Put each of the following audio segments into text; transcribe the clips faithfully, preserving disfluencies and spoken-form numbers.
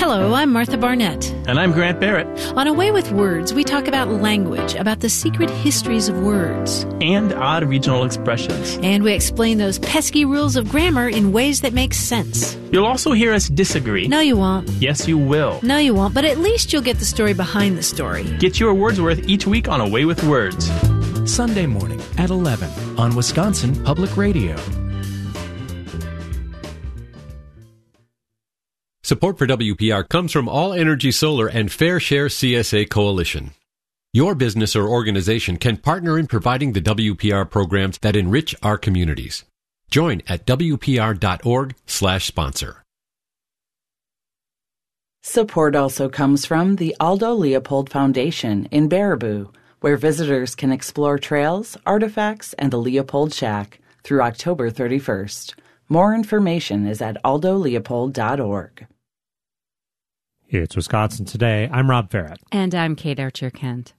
Hello, I'm Martha Barnett. And I'm Grant Barrett. On A Way with Words, we talk about language, about the secret histories of words. And odd regional expressions. And we explain those pesky rules of grammar in ways that make sense. You'll also hear us disagree. No, you won't. Yes, you will. No, you won't, but at least you'll get the story behind the story. Get your Wordsworth each week on A Way with Words. Sunday morning at eleven on Wisconsin Public Radio. Support for W P R comes from All Energy Solar and Fair Share C S A Coalition. Your business or organization can partner in providing the W P R programs that enrich our communities. Join at W P R dot org slash sponsor. Support also comes from the Aldo Leopold Foundation in Baraboo, where visitors can explore trails, artifacts, and the Leopold Shack through October thirty-first. More information is at aldo leopold dot org. It's Wisconsin Today. I'm Rob Farrett. And I'm Kate Archer-Kent.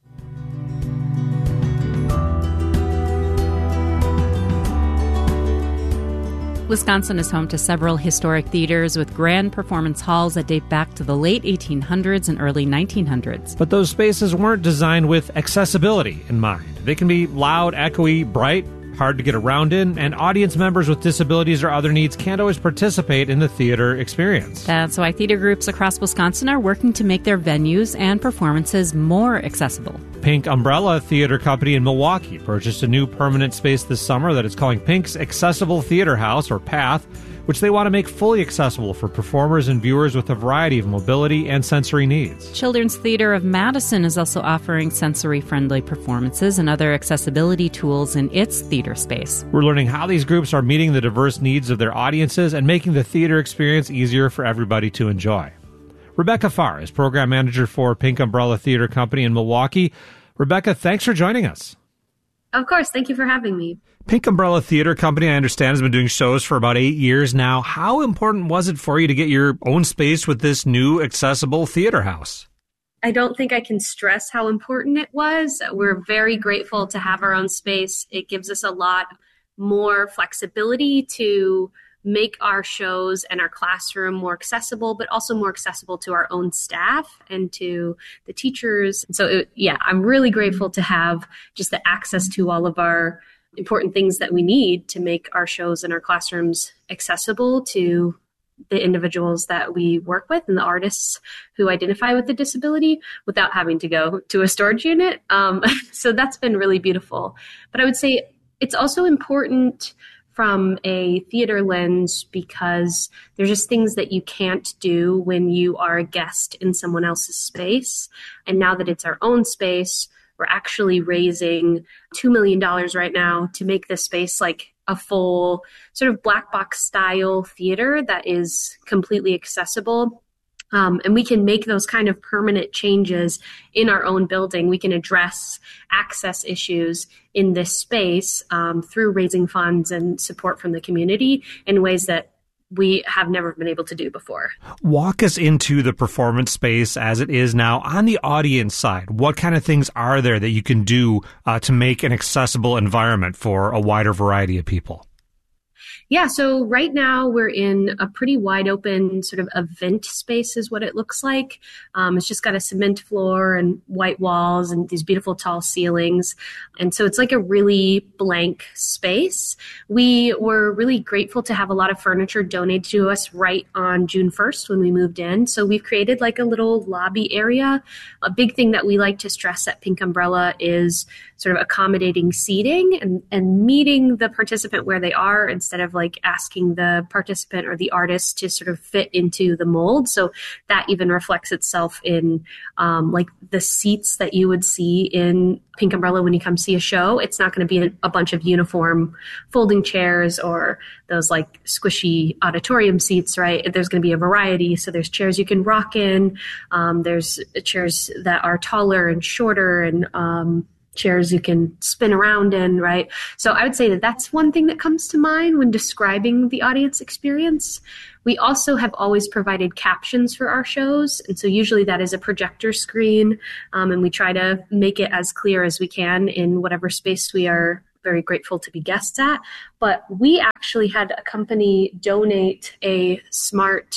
Wisconsin is home to several historic theaters with grand performance halls that date back to the late eighteen hundreds and early nineteen hundreds. But those spaces weren't designed with accessibility in mind. They can be loud, echoey, bright, hard to get around in, and audience members with disabilities or other needs can't always participate in the theater experience. That's why theater groups across Wisconsin are working to make their venues and performances more accessible. Pink Umbrella Theater Company in Milwaukee purchased a new permanent space this summer that it's calling Pink's Accessible Theater House, or PATH, which they want to make fully accessible for performers and viewers with a variety of mobility and sensory needs. Children's Theater of Madison is also offering sensory-friendly performances and other accessibility tools in its theater space. We're learning how these groups are meeting the diverse needs of their audiences and making the theater experience easier for everybody to enjoy. Rebecca Farr is program manager for Pink Umbrella Theater Company in Milwaukee. Rebecca, thanks for joining us. Of course. Thank you for having me. Pink Umbrella Theater Company, I understand, has been doing shows for about eight years now. How important was it for you to get your own space with this new accessible theater house? I don't think I can stress how important it was. We're very grateful to have our own space. It gives us a lot more flexibility to make our shows and our classroom more accessible, but also more accessible to our own staff and to the teachers. So, it, yeah, I'm really grateful to have just the access to all of our important things that we need to make our shows and our classrooms accessible to the individuals that we work with and the artists who identify with the disability without having to go to a storage unit. Um, so that's been really beautiful. But I would say it's also important from a theater lens because there's just things that you can't do when you are a guest in someone else's space. And now that it's our own space, we're actually raising two million dollars right now to make this space like a full sort of black box style theater that is completely accessible. Um, and we can make those kind of permanent changes in our own building. We can address access issues in this space um, through raising funds and support from the community in ways that we have never been able to do before. Walk us into the performance space as it is now. On the audience side, what kind of things are there that you can do uh, to make an accessible environment for a wider variety of people? Yeah, so right now we're in a pretty wide open sort of event space is what it looks like. Um, it's just got a cement floor and white walls and these beautiful tall ceilings. And so it's like a really blank space. We were really grateful to have a lot of furniture donated to us right on June first when we moved in. So we've created like a little lobby area. A big thing that we like to stress at Pink Umbrella is sort of accommodating seating and, and meeting the participant where they are instead of like asking the participant or the artist to sort of fit into the mold. So that even reflects itself in um, like the seats that you would see in Pink Umbrella when you come see a show. It's not going to be a, a bunch of uniform folding chairs or those like squishy auditorium seats, right? There's going to be a variety. So there's chairs you can rock in. Um, there's chairs that are taller and shorter and um, chairs you can spin around in, right? So I would say that that's one thing that comes to mind when describing the audience experience. We also have always provided captions for our shows. And so usually that is a projector screen. Um, and we try to make it as clear as we can in whatever space we are very grateful to be guests at. But we actually had a company donate a smart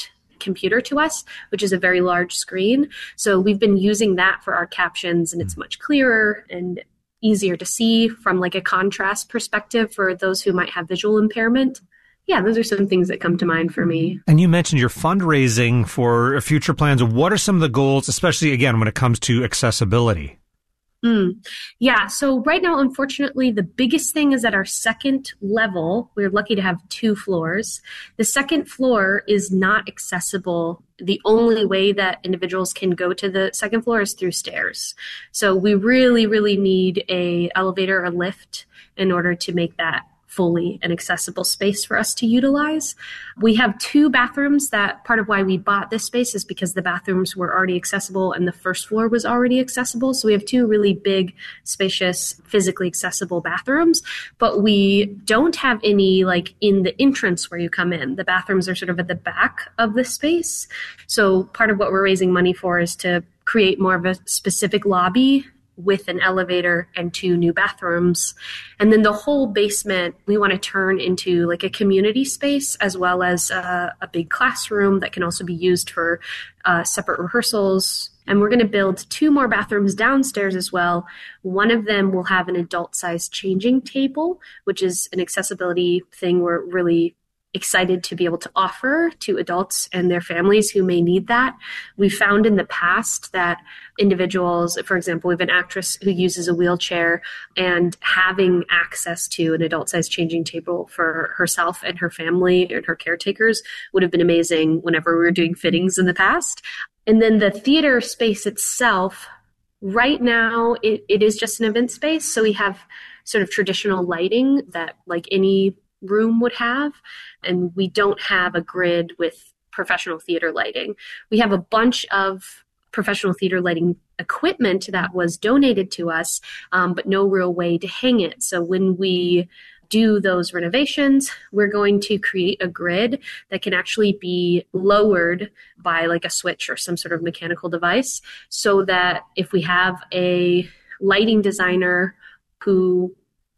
computer to us, which is a very large screen. So we've been using that for our captions, and it's much clearer and easier to see from like a contrast perspective for those who might have visual impairment. Yeah, those are some things that come to mind for me. And you mentioned your fundraising for future plans. What are some of the goals, especially, again, when it comes to accessibility? Mm. Yeah, so right now, unfortunately, the biggest thing is at our second level. We're lucky to have two floors. The second floor is not accessible. The only way that individuals can go to the second floor is through stairs. So we really, really need a elevator or lift in order to make that fully an accessible space for us to utilize. We have two bathrooms. That part of why we bought this space is because the bathrooms were already accessible and the first floor was already accessible. So we have two really big, spacious, physically accessible bathrooms, but we don't have any like in the entrance where you come in. The bathrooms are sort of at the back of the space. So part of what we're raising money for is to create more of a specific lobby with an elevator and two new bathrooms. And then the whole basement, we want to turn into like a community space as well as a, a big classroom that can also be used for uh, separate rehearsals. And we're going to build two more bathrooms downstairs as well. One of them will have an adult-sized changing table, which is an accessibility thing we're really excited to be able to offer to adults and their families who may need that. We found in the past that individuals, for example, we have an actress who uses a wheelchair, and having access to an adult-sized changing table for herself and her family and her caretakers would have been amazing whenever we were doing fittings in the past. And then the theater space itself, right now, it, it is just an event space. So we have sort of traditional lighting that like any room would have, and we don't have a grid with professional theater lighting. We have a bunch of professional theater lighting equipment that was donated to us, um, but no real way to hang it. So when we do those renovations, we're going to create a grid that can actually be lowered by like a switch or some sort of mechanical device, so that if we have a lighting designer who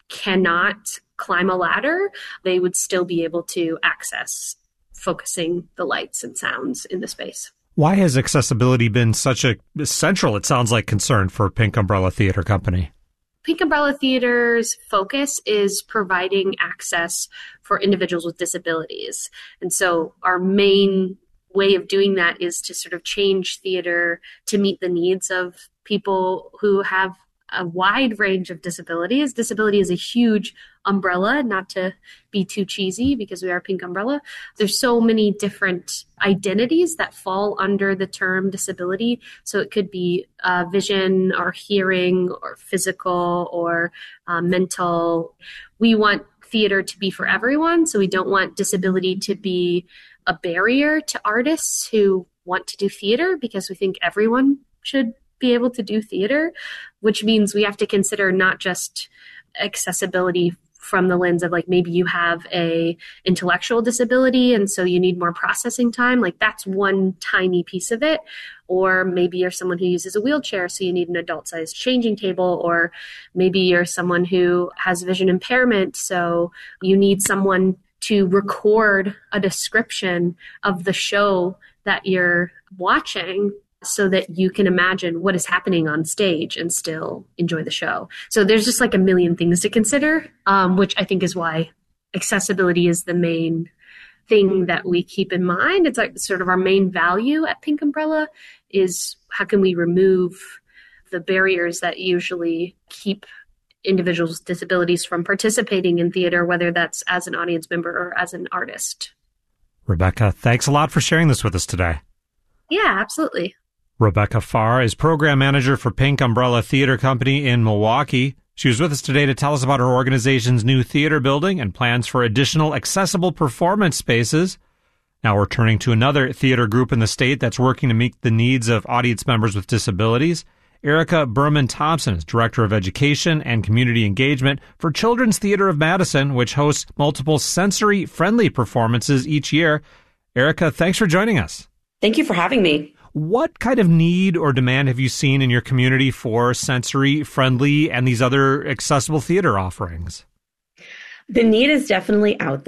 cannot climb a ladder, they would still be able to access focusing the lights and sounds in the space. Why has accessibility been such a central, it sounds like, concern for Pink Umbrella Theater Company? Pink Umbrella Theater's focus is providing access for individuals with disabilities. And so our main way of doing that is to sort of change theater to meet the needs of people who have a wide range of disabilities. Disability is a huge umbrella, not to be too cheesy because we are Pink Umbrella. There's so many different identities that fall under the term disability. So it could be uh, vision or hearing or physical or uh, mental. We want theater to be for everyone. So we don't want disability to be a barrier to artists who want to do theater, because we think everyone should be able to do theater, which means we have to consider not just accessibility from the lens of like maybe you have a intellectual disability and so you need more processing time. Like that's one tiny piece of it. Or maybe you're someone who uses a wheelchair, so you need an adult-sized changing table. Or maybe you're someone who has vision impairment, so you need someone to record a description of the show that you're watching, so that you can imagine what is happening on stage and still enjoy the show. So there's just like a million things to consider, um, which I think is why accessibility is the main thing that we keep in mind. It's like sort of our main value at Pink Umbrella is how can we remove the barriers that usually keep individuals with disabilities from participating in theater, whether that's as an audience member or as an artist. Rebecca, thanks a lot for sharing this with us today. Yeah, absolutely. Rebecca Farr is program manager for Pink Umbrella Theater Company in Milwaukee. She was with us today to tell us about her organization's new theater building and plans for additional accessible performance spaces. Now we're turning to another theater group in the state that's working to meet the needs of audience members with disabilities. Erica Berman Thompson is Director of Education and Community Engagement for Children's Theater of Madison, which hosts multiple sensory-friendly performances each year. Erica, thanks for joining us. Thank you for having me. What kind of need or demand have you seen in your community for sensory-friendly and these other accessible theater offerings? The need is definitely out there.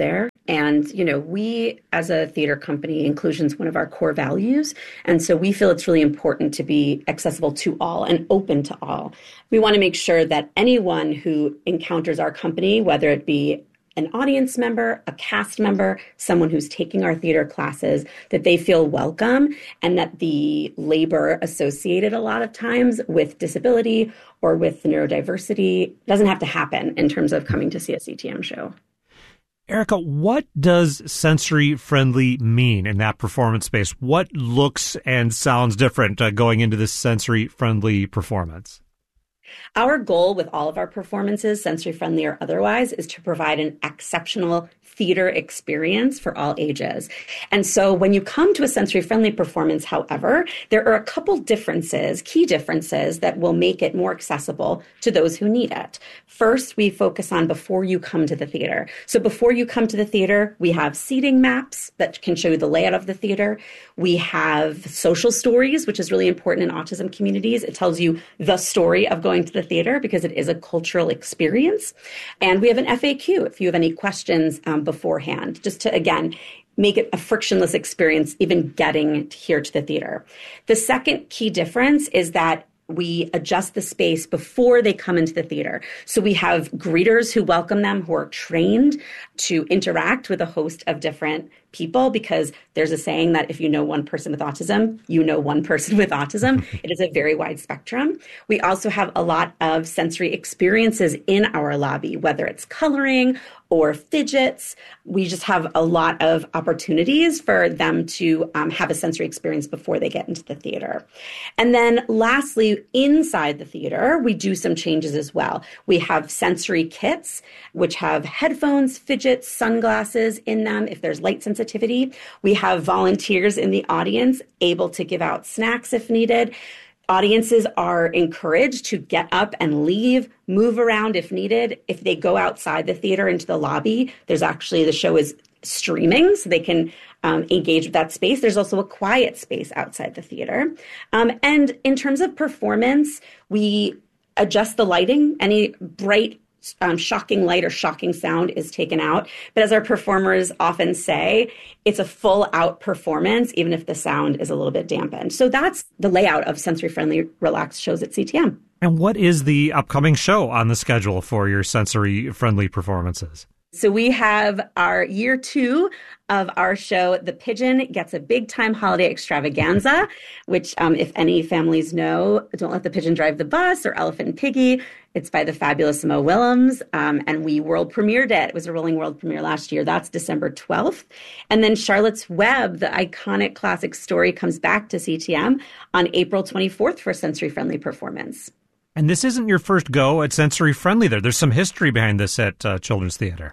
And, you know, we as a theater company, inclusion is one of our core values. And so we feel it's really important to be accessible to all and open to all. We want to make sure that anyone who encounters our company, whether it be an audience member, a cast member, someone who's taking our theater classes, that they feel welcome and that the labor associated a lot of times with disability or with neurodiversity doesn't have to happen in terms of coming to see a C T M show. Erica, what does sensory-friendly mean in that performance space? What looks and sounds different uh, going into this sensory-friendly performance? Our goal with all of our performances, sensory-friendly or otherwise, is to provide an exceptional theater experience for all ages. And so when you come to a sensory-friendly performance, however, there are a couple differences, key differences that will make it more accessible to those who need it. First, we focus on before you come to the theater. So before you come to the theater, we have seating maps that can show you the layout of the theater. We have social stories, which is really important in autism communities. It tells you the story of going to the theater because it is a cultural experience. And we have an F A Q if you have any questions um, beforehand, just to, again, make it a frictionless experience even getting here to the theater. The second key difference is that we adjust the space before they come into the theater. So we have greeters who welcome them, who are trained to interact with a host of different people, because there's a saying that if you know one person with autism, you know one person with autism. It is a very wide spectrum. We also have a lot of sensory experiences in our lobby, whether it's coloring or fidgets. We just have a lot of opportunities for them to um, have a sensory experience before they get into the theater. And then lastly, inside the theater, we do some changes as well. We have sensory kits, which have headphones, fidgets, sunglasses in them if there's light sensitivity. We have volunteers in the audience able to give out snacks if needed. Audiences are encouraged to get up and leave, move around if needed. If they go outside the theater into the lobby, there's actually, the show is streaming, so they can um, engage with that space. There's also a quiet space outside the theater. Um, and in terms of performance, we adjust the lighting. Any bright Um, shocking light or shocking sound is taken out. But as our performers often say, it's a full out performance, even if the sound is a little bit dampened. So that's the layout of sensory-friendly, relaxed shows at C T M. And what is the upcoming show on the schedule for your sensory-friendly performances? So we have our year two of our show, The Pigeon Gets a Big Time Holiday Extravaganza, which um, if any families know, Don't Let the Pigeon Drive the Bus or Elephant and Piggy. It's by the fabulous Mo Willems, um, and we world premiered it. It was a rolling world premiere last year. That's December twelfth. And then Charlotte's Web, the iconic classic story, comes back to C T M on April twenty-fourth for a sensory-friendly performance. And this isn't your first go at sensory-friendly there. There's some history behind this at uh, Children's Theater.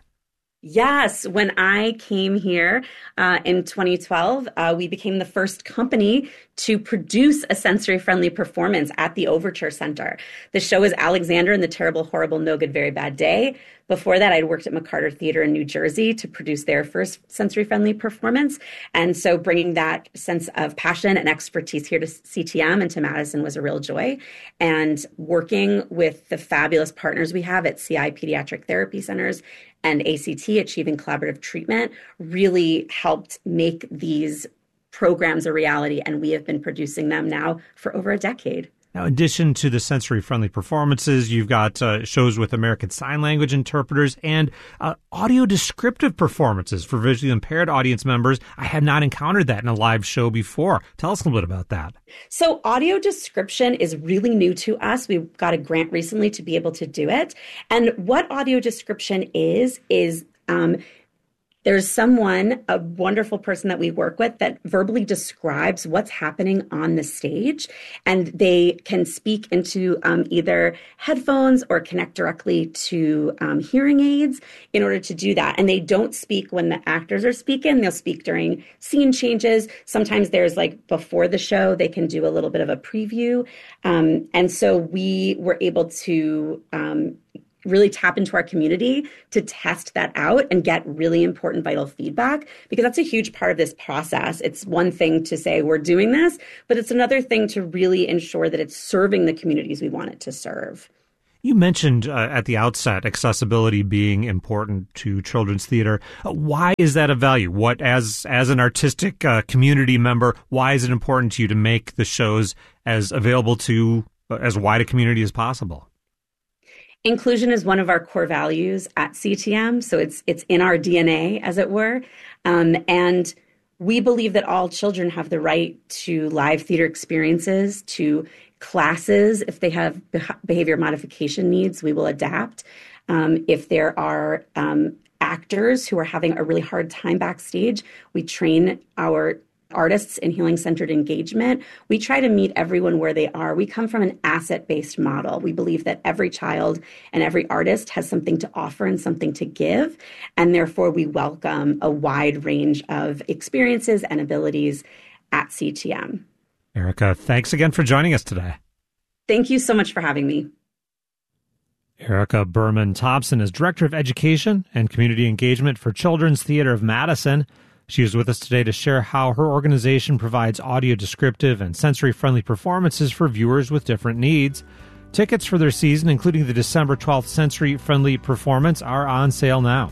Yes. When I came here uh, in twenty twelve, uh, we became the first company to produce a sensory-friendly performance at the Overture Center. The show is Alexander and the Terrible, Horrible, No Good, Very Bad Day. Before that, I'd worked at McCarter Theater in New Jersey to produce their first sensory-friendly performance. And so bringing that sense of passion and expertise here to C T M and to Madison was a real joy. And working with the fabulous partners we have at C I Pediatric Therapy Centers and A C T, Achieving Collaborative Treatment, really helped make these programs a reality. And we have been producing them now for over a decade. Now, in addition to the sensory-friendly performances, you've got uh, shows with American Sign Language interpreters and uh, audio-descriptive performances for visually impaired audience members. I had not encountered that in a live show before. Tell us a little bit about that. So audio description is really new to us. We got a grant recently to be able to do it. And what audio description is, is um, there's someone, a wonderful person that we work with, that verbally describes what's happening on the stage, and they can speak into um, either headphones or connect directly to um, hearing aids in order to do that. And they don't speak when the actors are speaking. They'll speak during scene changes. Sometimes there's like before the show, they can do a little bit of a preview. Um, and so we were able to um, really tap into our community to test that out and get really important vital feedback, because that's a huge part of this process. It's one thing to say we're doing this, but it's another thing to really ensure that it's serving the communities we want it to serve. You mentioned uh, at the outset accessibility being important to children's theater. Uh, why is that a value? What, as as an artistic uh, community member, why is it important to you to make the shows as available to uh, as wide a community as possible? Inclusion is one of our core values at C T M, so it's it's in our D N A, as it were, um, and we believe that all children have the right to live theater experiences, to classes. If they have behavior modification needs, we will adapt. Um, if there are um, actors who are having a really hard time backstage, we train our artists in healing-centered engagement. We try to meet everyone where they are. We come from an asset-based model. We believe that every child and every artist has something to offer and something to give, and therefore we welcome a wide range of experiences and abilities at C T M. Erica, thanks again for joining us today. Thank you so much for having me. Erica Berman Thompson is Director of Education and Community Engagement for Children's Theater of Madison. She is with us today to share how her organization provides audio descriptive and sensory-friendly performances for viewers with different needs. Tickets for their season, including the December twelfth sensory-friendly performance, are on sale now.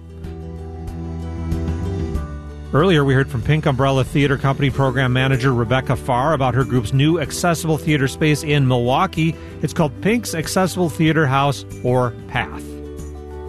Earlier, we heard from Pink Umbrella Theater Company Program Manager Rebecca Farr about her group's new accessible theater space in Milwaukee. It's called Pink's Accessible Theater House, or PATH.